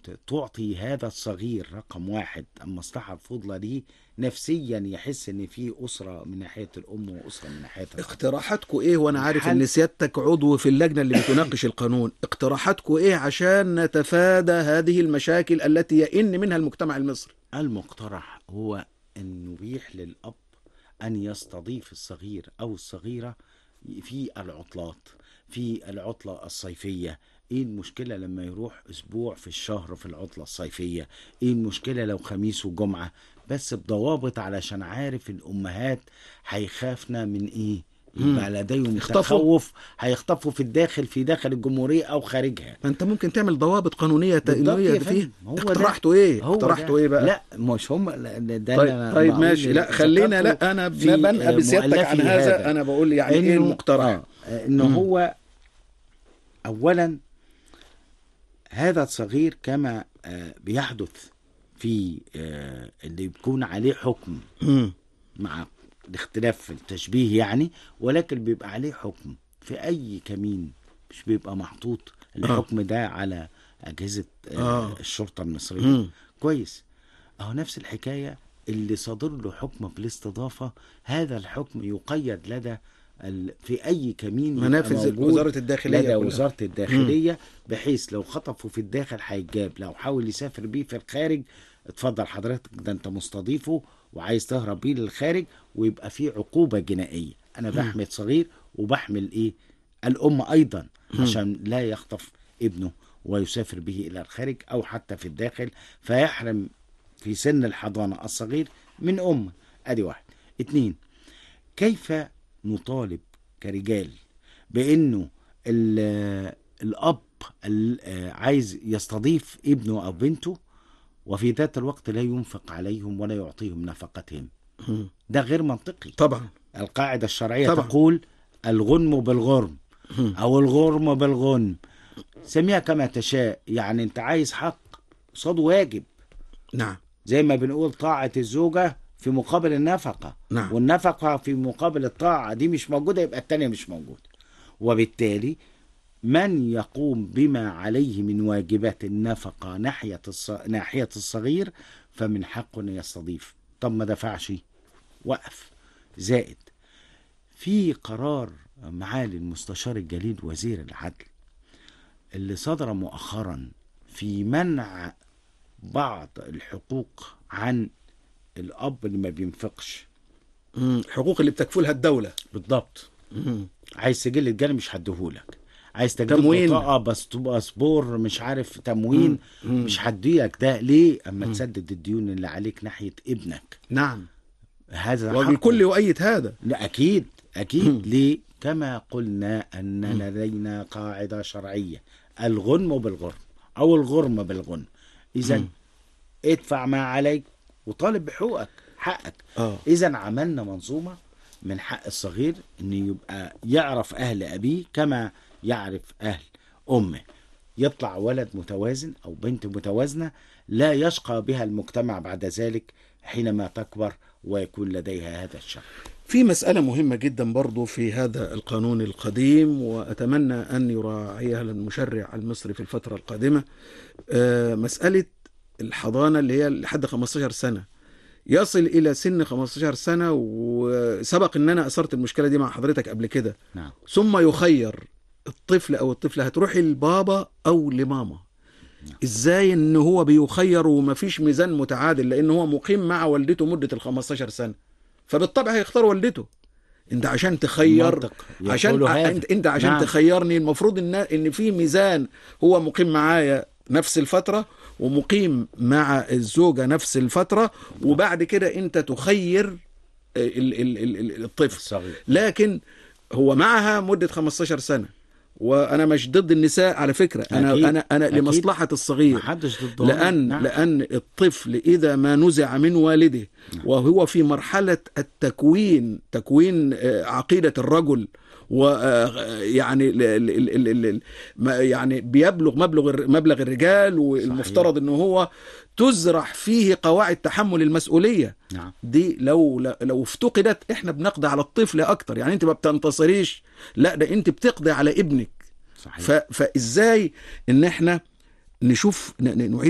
تعطي هذا الصغير رقم واحد المصلحة الفضلى ليه نفسيا، يحس ان في أسرة من ناحية الأم وأسرة من ناحية الأب. اقتراحاتكم ايه؟ وانا عارف الحل ان سيادتك عضو في اللجنة اللي بتناقش القانون. اقتراحاتكم ايه عشان نتفادى هذه المشاكل التي يئن منها المجتمع المصري؟ المقترح هو أن يبيح للأب أن يستضيف الصغير أو الصغيرة في العطلات، في العطلة الصيفية. ايه المشكلة لما يروح اسبوع في الشهر في العطلة الصيفية؟ ايه المشكلة لو خميس وجمعة؟ بس بضوابط، علشان عارف الامهات هيخافنا من ايه، يبقى لديهم يخطفوا. تخوف هيخطفوا في الداخل، في داخل الجمهورية او خارجها. ما انت ممكن تعمل ضوابط قانونية بالضبط يا فيه. فندم، هو ده اقترحته ايه؟ هو اقترحته ده. ايه بقى؟ لا مش هم ده طيب اللي طيب بقول ماشي، لا خلينا، ذكرته لا انا في بنقى بسيادتك عن مؤلفي هذا. انا بقول يعني ايه انه المقترح. انه هو اولا هذا الصغير كما بيحدث في اللي بيكون عليه حكم مع الاختلاف في التشبيه يعني، ولكن بيبقى عليه حكم في أي كمين، مش بيبقى محطوط الحكم ده على أجهزة الشرطة المصرية. كويس. أهو نفس الحكاية اللي صادر له حكم بالاستضافة، هذا الحكم يقيد لدى في أي كمين منافذ وزارة الداخلية لدى كلها. وزارة الداخلية، بحيث لو خطفوا في الداخل هيتجاب، لو حاول يسافر بيه في الخارج اتفضل حضرتك ده انت مستضيفه وعايز تهرب بيه للخارج، ويبقى فيه عقوبة جنائية. انا بحمل صغير وبحمل ايه الام ايضا، عشان لا يخطف ابنه ويسافر به الى الخارج او حتى في الداخل فيحرم في سن الحضانة الصغير من امه. ادي واحد. اتنين، كيف نطالب كرجال بانه الاب عايز يستضيف ابنه او بنته وفي ذات الوقت لا ينفق عليهم ولا يعطيهم نفقتهم؟ ده غير منطقي طبعا. القاعدة الشرعية طبعا. تقول الغنم بالغرم او الغرم بالغنم، سميها كما تشاء. يعني انت عايز حق قصاد واجب. نعم. زي ما بنقول طاعة الزوجة في مقابل النفقة. نعم. والنفقة في مقابل الطاعة، دي مش موجودة يبقى التانية مش موجودة. وبالتالي من يقوم بما عليه من واجبات النفقة ناحية الصغير فمن حقه أن يستضيف. طب ما دفعش، وقف. زائد في قرار معالي المستشار الجليل وزير العدل اللي صدر مؤخرا في منع بعض الحقوق عن الأب اللي ما بينفقش. الحقوق اللي بتكفلها الدولة. بالضبط. عايز سجل الجانب مش هديهولك، عايز تجديد بطاقة باسبور مش عارف تموين مش هديلك. ده ليه؟ اما تسدد الديون اللي عليك ناحية ابنك. نعم. هذا والكل يؤيد هذا. لا اكيد اكيد. ليه؟ كما قلنا ان لدينا قاعدة شرعية الغنم بالغرم او الغرم بالغنم. اذا ادفع ما عليك وطالب بحقوقك، حقك. اذا عملنا منظومة من حق الصغير ان يبقى يعرف اهل ابيه كما يعرف اهل امه، يطلع ولد متوازن او بنت متوازنة لا يشقى بها المجتمع بعد ذلك حينما تكبر ويكون لديها هذا الشق. في مسألة مهمة جدا برضو في هذا القانون القديم وأتمنى أن يراعيها المشرع المصري في الفترة القادمة، مسألة الحضانة اللي هي لحد 15 سنة، يصل إلى سن 15 سنة. وسبق أن أنا أثرت المشكلة دي مع حضرتك قبل كده. نعم. ثم يخير الطفل أو الطفلة هتروحي لبابا أو لماما. إزاي إن هو بيخير ومفيش ميزان متعادل؟ لأن هو مقيم مع والدته مدة 15 سنة، فبالطبع هيختار والدته. انت عشان تخير، انت عشان نعم. تخيرني المفروض ان في ميزان. هو مقيم معايا نفس الفترة ومقيم مع الزوجة نفس الفترة، وبعد كده انت تخير الطفل صغير. لكن هو معها مدة 15 سنة. وانا مش ضد النساء على فكرة. انا لمصلحة الصغير. لان الطفل اذا ما نزع من والده وهو في مرحلة تكوين عقيدة الرجل، ويعني يعني بيبلغ مبلغ الرجال، والمفترض انه هو تزرع فيه قواعد تحمل المسؤولية. نعم. دي لو افتقدت احنا بنقضي على الطفل اكتر. يعني انت ما بتنتصريش، لا ده انت بتقضي على ابنك. صحيح. فازاي ان احنا نشوف نعيد